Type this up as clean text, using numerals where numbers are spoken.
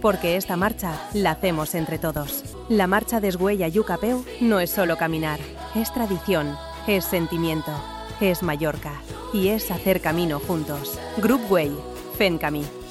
porque esta marcha la hacemos entre todos. La marcha d'Esgüell a Llucapeu no es solo caminar, es tradición, es sentimiento, es Mallorca y es hacer camino juntos. Grup Güell, fent camí.